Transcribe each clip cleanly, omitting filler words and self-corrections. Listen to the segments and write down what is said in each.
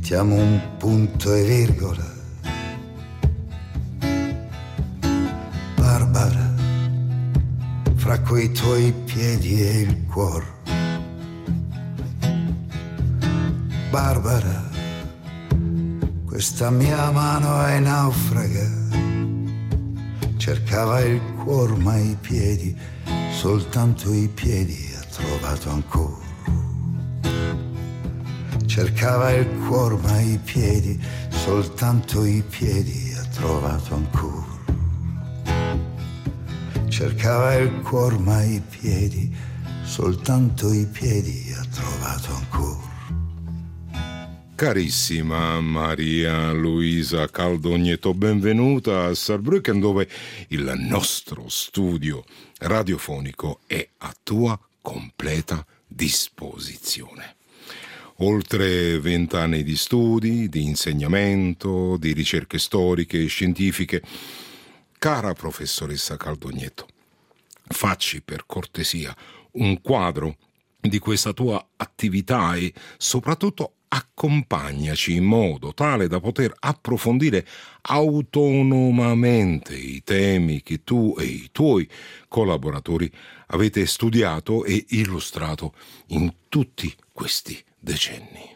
mettiamo un punto e virgola. Barbara, fra quei tuoi piedi e il cuore. Barbara, questa mia mano è naufraga, cercava il cuore ma i piedi, soltanto i piedi ha trovato ancora. Cercava il cuore ma i piedi, soltanto i piedi ha trovato ancora. Cercava il cuore ma i piedi, soltanto i piedi ha trovato ancora. Carissima Maria Luisa Caldogneto, benvenuta a Saarbrücken, dove il nostro studio radiofonico è a tua completa disposizione. Oltre 20 anni di studi, di insegnamento, di ricerche storiche e scientifiche. Cara professoressa Caldogneto, facci per cortesia un quadro di questa tua attività e soprattutto accompagnaci in modo tale da poter approfondire autonomamente i temi che tu e i tuoi collaboratori avete studiato e illustrato in tutti questi decenni.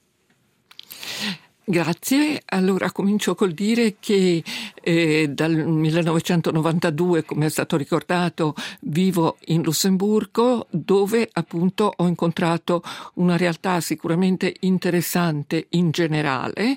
Grazie. Allora comincio col dire che dal 1992, come è stato ricordato, vivo in Lussemburgo, dove appunto ho incontrato una realtà sicuramente interessante in generale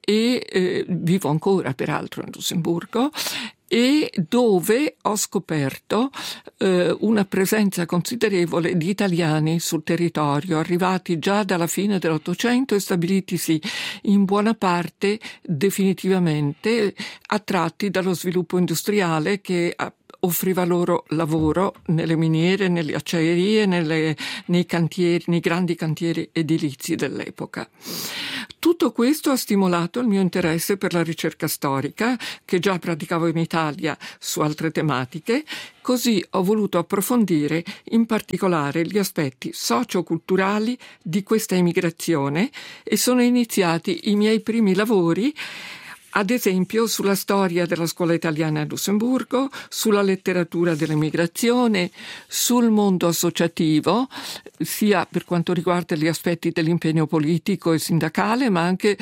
e vivo ancora peraltro in Lussemburgo, e dove ho scoperto una presenza considerevole di italiani sul territorio, arrivati già dalla fine dell'Ottocento e stabilitisi in buona parte definitivamente, attratti dallo sviluppo industriale che offriva loro lavoro nelle miniere, nelle acciaierie, nei cantieri, nei grandi cantieri edilizi dell'epoca. Tutto questo ha stimolato il mio interesse per la ricerca storica, che già praticavo in Italia su altre tematiche, così ho voluto approfondire in particolare gli aspetti socioculturali di questa emigrazione e sono iniziati i miei primi lavori, ad esempio sulla storia della scuola italiana a Lussemburgo, sulla letteratura dell'emigrazione, sul mondo associativo, sia per quanto riguarda gli aspetti dell'impegno politico e sindacale, ma anche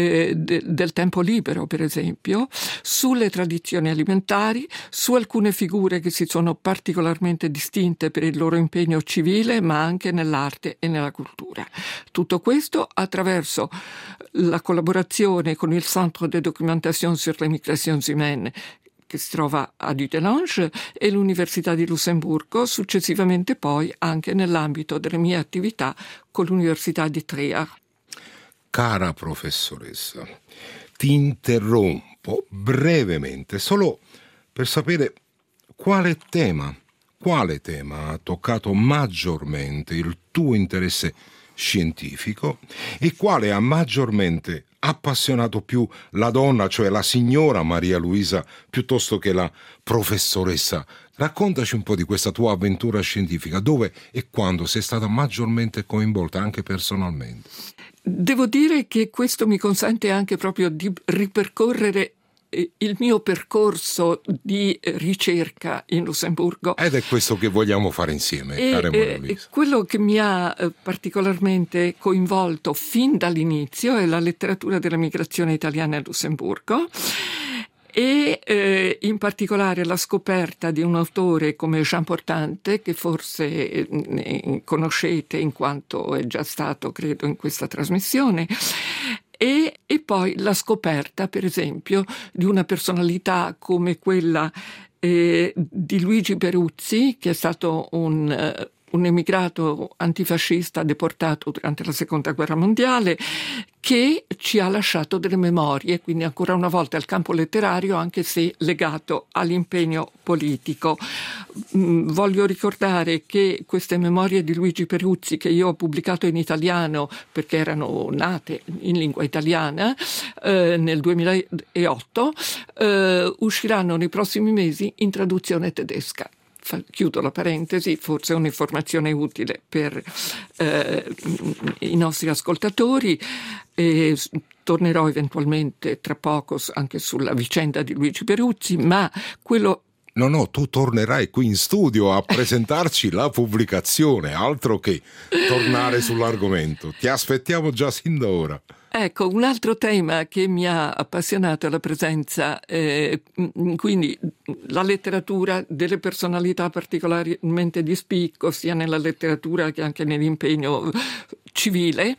del tempo libero, per esempio, sulle tradizioni alimentari, su alcune figure che si sono particolarmente distinte per il loro impegno civile, ma anche nell'arte e nella cultura. Tutto questo attraverso la collaborazione con il Centre de Documentation sur les Migrations Humaines, che si trova a Dudelange, e l'Università di Lussemburgo, successivamente poi anche nell'ambito delle mie attività con l'Università di Trier. Cara professoressa, ti interrompo brevemente solo per sapere quale tema ha toccato maggiormente il tuo interesse scientifico e quale ha maggiormente appassionato più la donna, cioè la signora Maria Luisa, piuttosto che la professoressa. Raccontaci un po' di questa tua avventura scientifica, dove e quando sei stata maggiormente coinvolta anche personalmente. Devo dire che questo mi consente anche proprio di ripercorrere il mio percorso di ricerca in Lussemburgo. Ed è questo che vogliamo fare insieme, cara Maria Luisa. Quello che mi ha particolarmente coinvolto fin dall'inizio è la letteratura della migrazione italiana a Lussemburgo e in particolare la scoperta di un autore come Jean Portante, che forse conoscete in quanto è già stato, credo, in questa trasmissione. E poi la scoperta, per esempio, di una personalità come quella di Luigi Peruzzi, che è stato un emigrato antifascista deportato durante la Seconda Guerra Mondiale, che ci ha lasciato delle memorie, quindi ancora una volta il campo letterario, anche se legato all'impegno politico. Voglio ricordare che queste memorie di Luigi Peruzzi, che io ho pubblicato in italiano perché erano nate in lingua italiana nel 2008, usciranno nei prossimi mesi in traduzione tedesca. chiudo la parentesi, forse è un'informazione utile per i nostri ascoltatori. Tornerò eventualmente tra poco anche sulla vicenda di Luigi Peruzzi, ma quello... No, tu tornerai qui in studio a presentarci la pubblicazione, altro che tornare sull'argomento. Ti aspettiamo già sin da ora. Ecco, un altro tema che mi ha appassionato è la presenza, quindi la letteratura delle personalità particolarmente di spicco, sia nella letteratura che anche nell'impegno civile,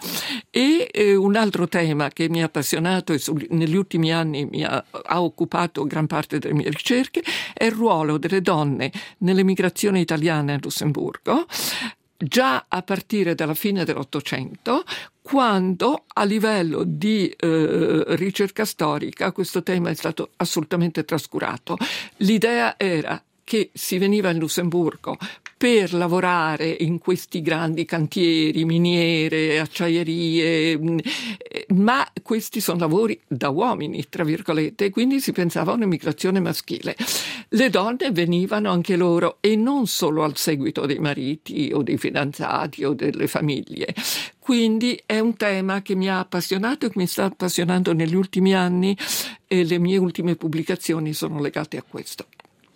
e un altro tema che mi ha appassionato e negli ultimi anni ha occupato gran parte delle mie ricerche è il ruolo delle donne nell'emigrazione italiana in Lussemburgo, già a partire dalla fine dell'Ottocento, quando a livello di ricerca storica questo tema è stato assolutamente trascurato. L'idea era che si veniva in Lussemburgo per lavorare in questi grandi cantieri, miniere, acciaierie, ma questi sono lavori da uomini, tra virgolette, e quindi si pensava a un'emigrazione maschile. Le donne venivano anche loro, e non solo al seguito dei mariti o dei fidanzati o delle famiglie. Quindi è un tema che mi ha appassionato e che mi sta appassionando negli ultimi anni, e le mie ultime pubblicazioni sono legate a questo.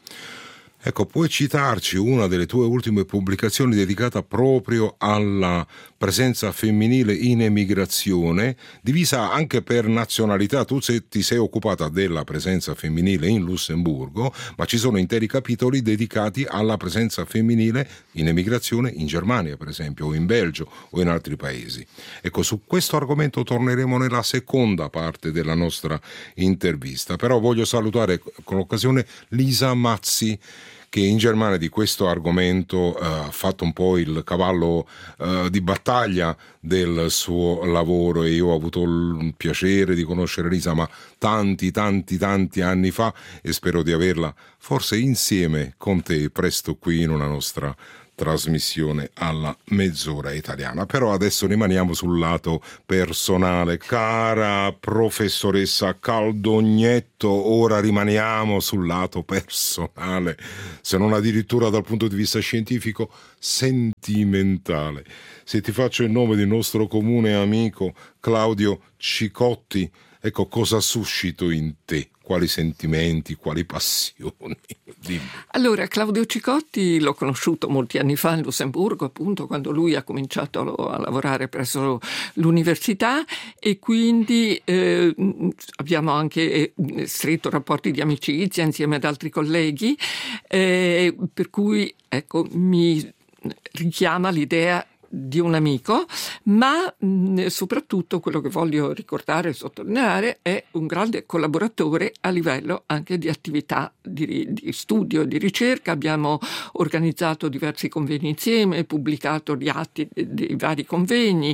Ecco, puoi citarci una delle tue ultime pubblicazioni dedicata proprio alla presenza femminile in emigrazione, divisa anche per nazionalità. Tu ti sei occupata della presenza femminile in Lussemburgo, ma ci sono interi capitoli dedicati alla presenza femminile in emigrazione in Germania, per esempio, o in Belgio o in altri paesi. Ecco, su questo argomento torneremo nella seconda parte della nostra intervista, però voglio salutare con l'occasione Lisa Mazzi, che in Germania di questo argomento ha fatto un po' il cavallo di battaglia del suo lavoro, e io ho avuto il piacere di conoscere Lisa ma tanti anni fa, e spero di averla forse insieme con te presto qui in una nostra trasmissione alla mezz'ora italiana. Però adesso rimaniamo sul lato personale. Cara professoressa Caldognetto, ora rimaniamo sul lato personale, se non addirittura dal punto di vista scientifico, sentimentale. Se ti faccio il nome del nostro comune amico Claudio Cicotti, ecco, cosa suscito in te? Quali sentimenti, quali passioni? Dimmi. Allora, Claudio Cicotti l'ho conosciuto molti anni fa in Lussemburgo, appunto, quando lui ha cominciato a lavorare presso l'università, e quindi abbiamo anche stretto rapporti di amicizia insieme ad altri colleghi, per cui, ecco, mi richiama l'idea di un amico, ma soprattutto quello che voglio ricordare e sottolineare è un grande collaboratore a livello anche di attività di studio e di ricerca. Abbiamo organizzato diversi convegni insieme, pubblicato gli atti dei vari convegni,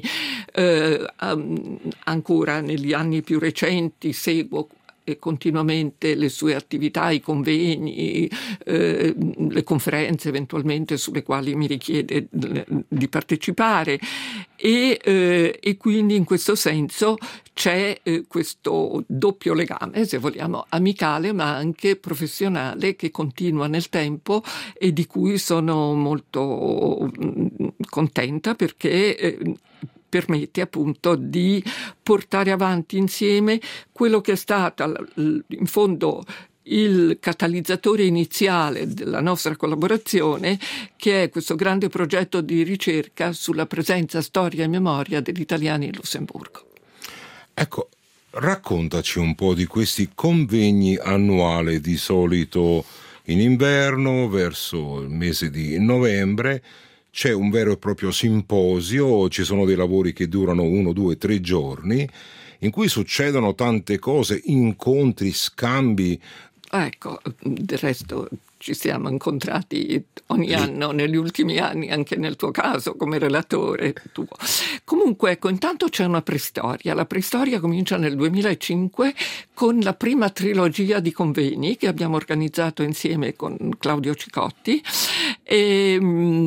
ancora negli anni più recenti seguo continuamente le sue attività, i convegni, le conferenze eventualmente sulle quali mi richiede di partecipare, e quindi in questo senso c'è questo doppio legame, se vogliamo, amicale ma anche professionale, che continua nel tempo e di cui sono molto contenta, perché permette appunto di portare avanti insieme quello che è stato in fondo il catalizzatore iniziale della nostra collaborazione, che è questo grande progetto di ricerca sulla presenza, storia e memoria degli italiani in Lussemburgo. Ecco, raccontaci un po' di questi convegni annuali, di solito in inverno, verso il mese di novembre. C'è un vero e proprio simposio, ci sono dei lavori che durano 1, 2, 3 giorni, in cui succedono tante cose, incontri, scambi. Ecco, del resto ci siamo incontrati ogni anno negli ultimi anni, anche nel tuo caso come relatore tuo. Comunque, ecco, intanto c'è una preistoria. La preistoria comincia nel 2005 con la prima trilogia di convegni che abbiamo organizzato insieme con Claudio Cicotti, e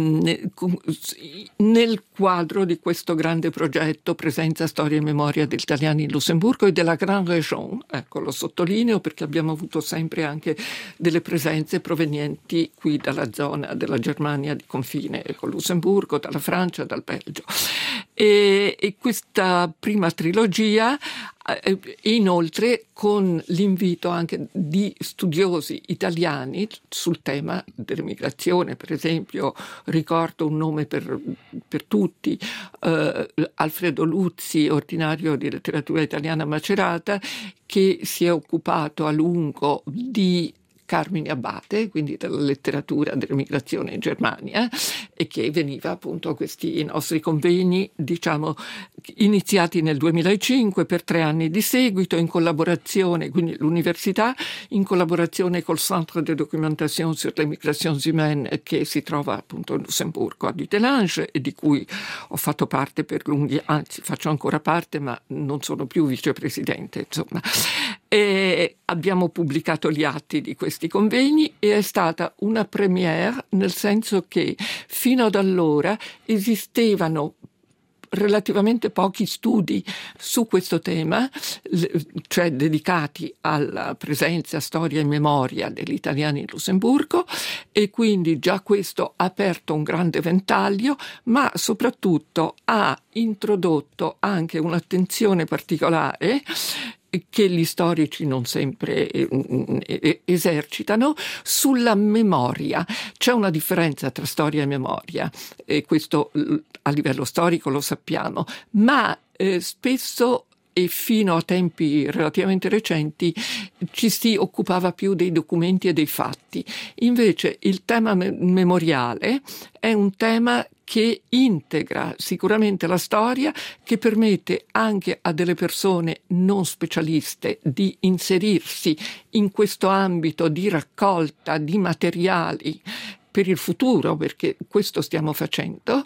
nel quadro di questo grande progetto Presenza, Storia e Memoria degli Italiani in Lussemburgo e della Grande Région. Ecco, lo sottolineo perché abbiamo avuto sempre anche delle presenze provenienti provenienti qui dalla zona della Germania di confine con Lussemburgo, dalla Francia, dal Belgio. E questa prima trilogia, inoltre con l'invito anche di studiosi italiani sul tema dell'emigrazione. Per esempio, ricordo un nome per tutti, Alfredo Luzzi, ordinario di letteratura italiana a Macerata, che si è occupato a lungo di Carmine Abate, quindi della letteratura dell'emigrazione in Germania, e che veniva appunto a questi nostri convegni, diciamo, iniziati nel 2005 per 3 anni di seguito, in collaborazione, quindi l'università, in collaborazione col Centre de Documentation sur les Migrations Humaines, che si trova appunto in Lussemburgo a Dudelange, e di cui ho fatto parte per lunghi, anzi faccio ancora parte, ma non sono più vicepresidente, insomma. E abbiamo pubblicato gli atti di questi convegni e è stata una première, nel senso che fino ad allora esistevano relativamente pochi studi su questo tema, cioè dedicati alla presenza, storia e memoria degli italiani in Lussemburgo, e quindi già questo ha aperto un grande ventaglio, ma soprattutto ha introdotto anche un'attenzione particolare che gli storici non sempre esercitano sulla memoria. C'è una differenza tra storia e memoria, e questo a livello storico lo sappiamo, ma spesso e fino a tempi relativamente recenti ci si occupava più dei documenti e dei fatti. Invece il tema memoriale è un tema che integra sicuramente la storia, che permette anche a delle persone non specialiste di inserirsi in questo ambito di raccolta di materiali per il futuro, perché questo stiamo facendo,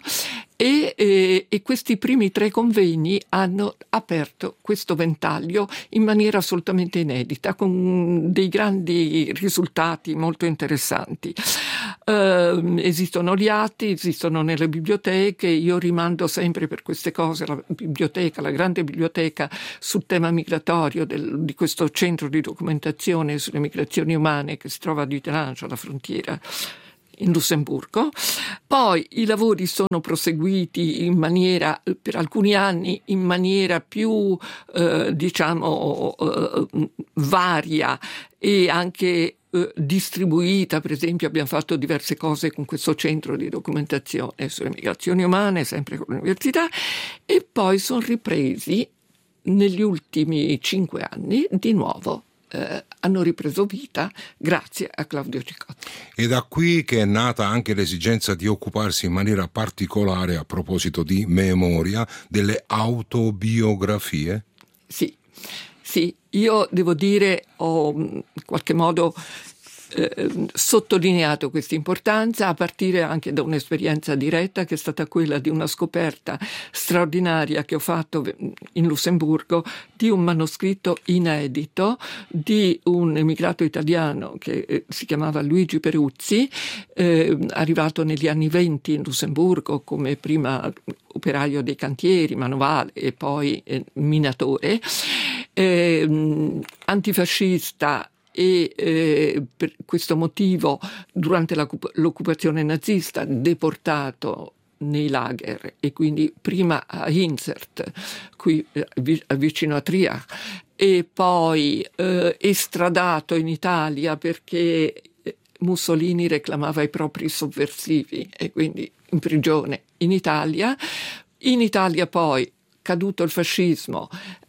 e questi primi 3 convegni hanno aperto questo ventaglio in maniera assolutamente inedita, con dei grandi risultati molto interessanti. Esistono gli atti, esistono nelle biblioteche. Io rimando sempre per queste cose la biblioteca, la grande biblioteca sul tema migratorio di questo centro di documentazione sulle migrazioni umane che si trova a Dudelange, alla frontiera in Lussemburgo. Poi i lavori sono proseguiti in maniera, per alcuni anni, in maniera più varia e anche distribuita. Per esempio abbiamo fatto diverse cose con questo centro di documentazione sulle migrazioni umane, sempre con l'università, e poi sono ripresi negli ultimi 5 anni di nuovo. Hanno ripreso vita grazie a Claudio Cicotti. E da qui che è nata anche l'esigenza di occuparsi in maniera particolare, a proposito di memoria, delle autobiografie? Sì, io devo dire, ho in qualche modo sottolineato questa importanza a partire anche da un'esperienza diretta, che è stata quella di una scoperta straordinaria che ho fatto in Lussemburgo di un manoscritto inedito di un emigrato italiano che si chiamava Luigi Peruzzi, arrivato negli anni 20 in Lussemburgo come prima operaio dei cantieri, manovale e poi minatore, antifascista, e per questo motivo durante l'occupazione nazista deportato nei lager, e quindi prima a Inzert, qui vicino a Trier, e poi estradato in Italia perché Mussolini reclamava i propri sovversivi, e quindi in prigione in Italia. In Italia poi, caduto il fascismo,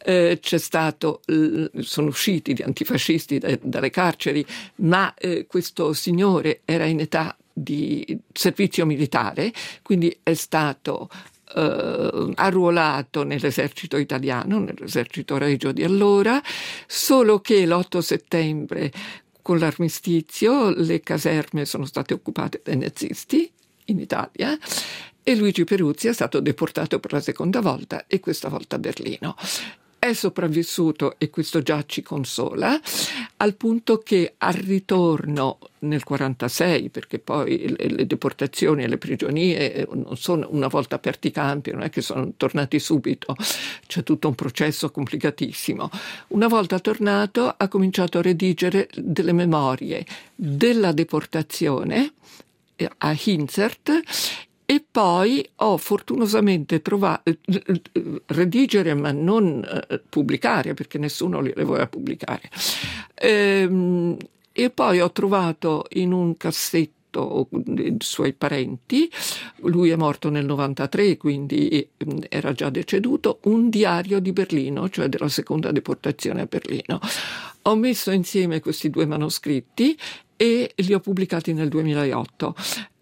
sono usciti gli antifascisti dalle carceri, ma questo signore era in età di servizio militare, quindi è stato arruolato nell'esercito italiano, nell'esercito regio di allora, solo che l'8 settembre con l'armistizio le caserme sono state occupate dai nazisti in Italia, e Luigi Peruzzi è stato deportato per la seconda volta, e questa volta a Berlino. È sopravvissuto, e questo già ci consola. al punto che al ritorno nel 46, perché poi le deportazioni e le prigionie non sono una volta aperti i campi, non è che sono tornati subito, c'è tutto un processo complicatissimo. Una volta tornato ha cominciato a redigere delle memorie della deportazione a Hinzert, e poi ho fortunosamente trovato redigere ma non pubblicare, perché nessuno le voleva pubblicare, e poi ho trovato in un cassetto dei suoi parenti, lui è morto nel 93, quindi era già deceduto, un diario di Berlino, cioè della seconda deportazione a Berlino. Ho messo insieme questi due manoscritti e li ho pubblicati nel 2008.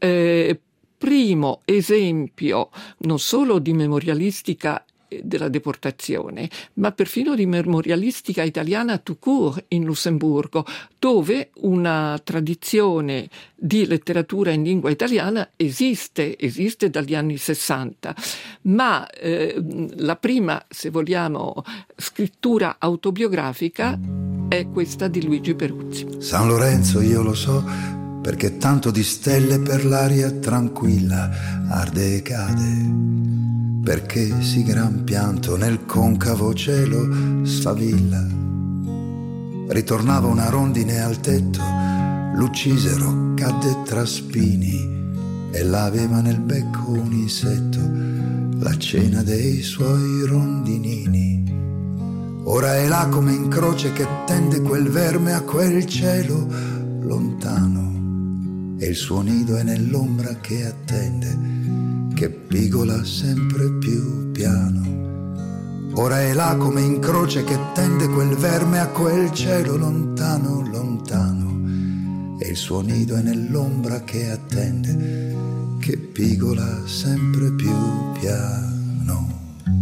Primo esempio non solo di memorialistica della deportazione, ma perfino di memorialistica italiana tout court in Lussemburgo, dove una tradizione di letteratura in lingua italiana esiste dagli anni 60, ma la prima, se vogliamo, scrittura autobiografica è questa di Luigi Peruzzi. San Lorenzo io lo so, perché tanto di stelle per l'aria tranquilla arde e cade, perché sì gran pianto nel concavo cielo sfavilla. Ritornava una rondine al tetto, l'uccisero, cadde tra spini e l'aveva nel becco un insetto, la cena dei suoi rondinini. Ora è là come in croce che tende quel verme a quel cielo lontano, e il suo nido è nell'ombra che attende, che pigola sempre più piano. Ora è là come in croce che tende quel verme a quel cielo lontano, lontano, e il suo nido è nell'ombra che attende, che pigola sempre più piano.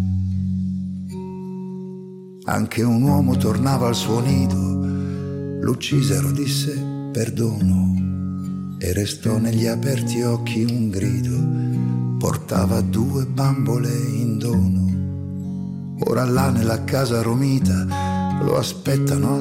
Anche un uomo tornava al suo nido, l'uccisero, disse perdono, e restò negli aperti occhi un grido, portava 2 bambole in dono. Ora là nella casa romita lo aspettano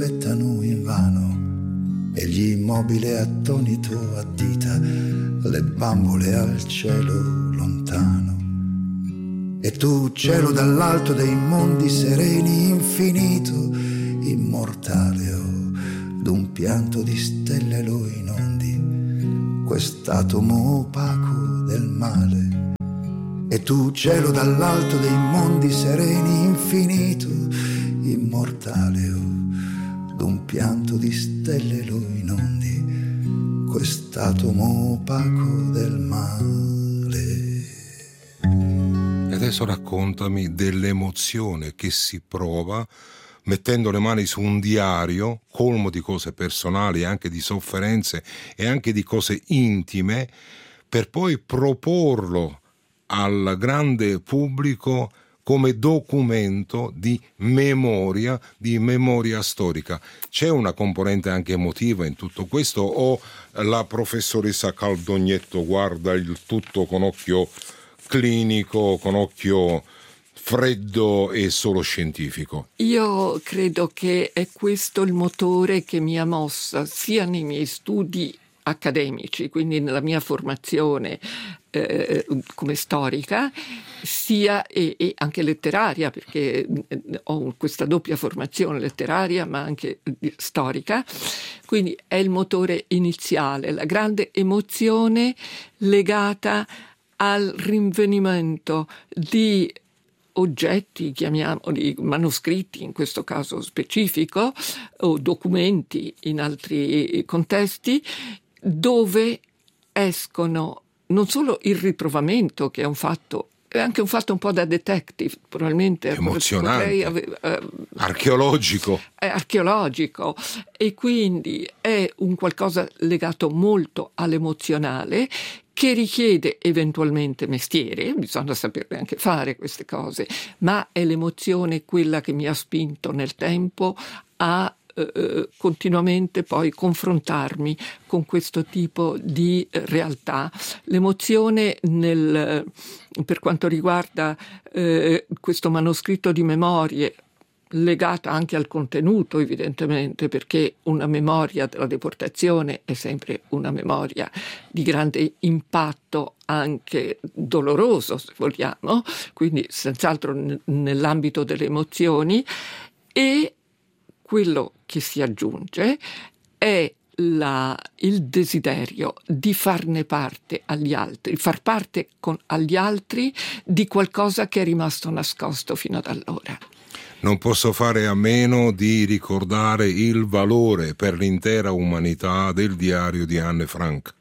invano, egli immobile attonito addita le bambole al cielo lontano. E tu, cielo dall'alto dei mondi sereni, infinito, immortale, d'un pianto di stelle lo inondi, quest'atomo opaco del male. E tu, cielo dall'alto dei mondi sereni, infinito, immortale, d'un pianto di stelle lo inondi, quest'atomo opaco del male. E adesso raccontami dell'emozione che si prova mettendo le mani su un diario colmo di cose personali, anche di sofferenze e anche di cose intime, per poi proporlo al grande pubblico come documento di memoria storica. C'è una componente anche emotiva in tutto questo, o la professoressa Caldognetto guarda il tutto con occhio clinico, con occhio freddo e solo scientifico? Io credo che è questo il motore che mi ha mossa sia nei miei studi accademici, quindi nella mia formazione come storica, sia e anche letteraria, perché ho questa doppia formazione letteraria ma anche storica. Quindi è il motore iniziale, la grande emozione legata al rinvenimento di oggetti, chiamiamoli manoscritti in questo caso specifico, o documenti in altri contesti, dove escono non solo il ritrovamento, che è un fatto, è anche un fatto un po' da detective, probabilmente emozionante, archeologico. È archeologico, e quindi è un qualcosa legato molto all'emozionale, che richiede eventualmente mestiere, bisogna saperle anche fare queste cose, ma è l'emozione quella che mi ha spinto nel tempo a continuamente poi confrontarmi con questo tipo di realtà. L'emozione per quanto riguarda questo manoscritto di memorie, legata anche al contenuto, evidentemente, perché una memoria della deportazione è sempre una memoria di grande impatto, anche doloroso, se vogliamo, quindi senz'altro nell'ambito delle emozioni, e quello che si aggiunge è il desiderio di farne parte agli altri, far parte agli altri di qualcosa che è rimasto nascosto fino ad allora. Non posso fare a meno di ricordare il valore per l'intera umanità del diario di Anne Frank.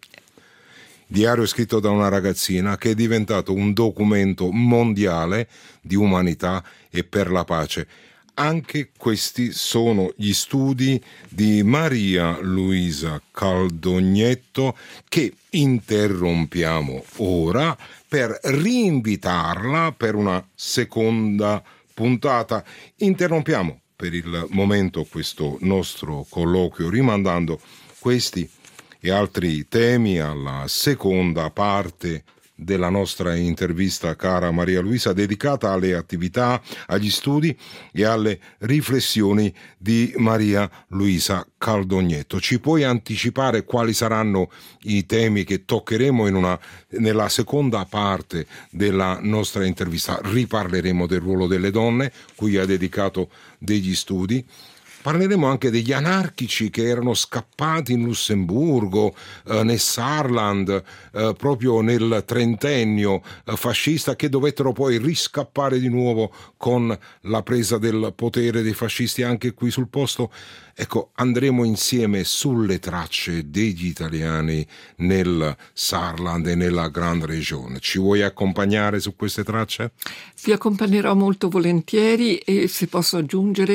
Diario scritto da una ragazzina che è diventato un documento mondiale di umanità e per la pace. Anche questi sono gli studi di Maria Luisa Caldognetto, che interrompiamo ora per rinvitarla per una seconda puntata. Interrompiamo per il momento questo nostro colloquio rimandando questi e altri temi alla seconda parte della nostra intervista, cara Maria Luisa, dedicata alle attività, agli studi e alle riflessioni di Maria Luisa Caldognetto. Ci puoi anticipare quali saranno i temi che toccheremo nella seconda parte della nostra intervista? Riparleremo del ruolo delle donne, cui ha dedicato degli studi. Parleremo anche degli anarchici che erano scappati in Lussemburgo, nel Saarland, proprio nel trentennio fascista, che dovettero poi riscappare di nuovo con la presa del potere dei fascisti anche qui sul posto. Ecco, andremo insieme sulle tracce degli italiani nel Saarland e nella Grande Regione. Ci vuoi accompagnare su queste tracce? Vi accompagnerò molto volentieri e, se posso aggiungere,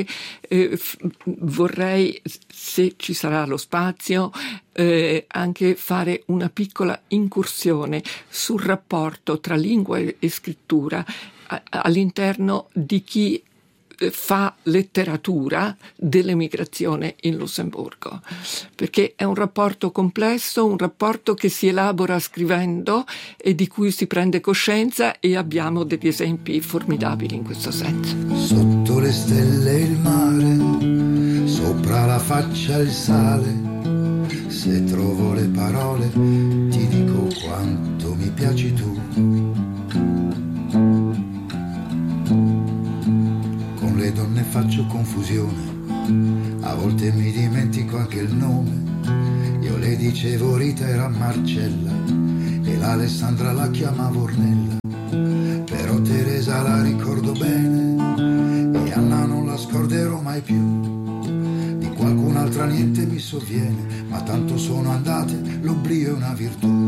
vorrei, se ci sarà lo spazio, anche fare una piccola incursione sul rapporto tra lingua e scrittura all'interno di chi fa letteratura dell'emigrazione in Lussemburgo, perché è un rapporto complesso, un rapporto che si elabora scrivendo e di cui si prende coscienza, e abbiamo degli esempi formidabili in questo senso. Sotto le stelle il mare, sopra la faccia il sale, se trovo le parole ti dico quanto mi piaci tu. Le donne faccio confusione, a volte mi dimentico anche il nome. Io le dicevo Rita, era Marcella, e l'Alessandra la chiamavo Ornella. Però Teresa la ricordo bene, e Anna non la scorderò mai più. Di qualcun'altra niente mi sovviene, ma tanto sono andate, l'oblio è una virtù.